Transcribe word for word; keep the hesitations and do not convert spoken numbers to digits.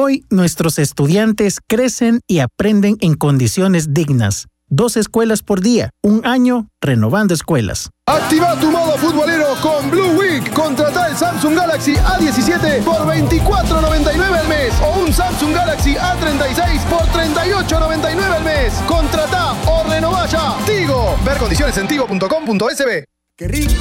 Hoy nuestros estudiantes crecen y aprenden en condiciones dignas. Dos escuelas por día, un año renovando escuelas. Activa tu modo futbolero con Blue Week. Contrata el Samsung Galaxy A diecisiete por veinticuatro noventa y nueve al mes o un Samsung Galaxy A treinta y seis por treinta y ocho noventa y nueve al mes. Contrata o renová ya. Tigo. Ver condiciones en tigo punto com punto es be. ¡Qué rico!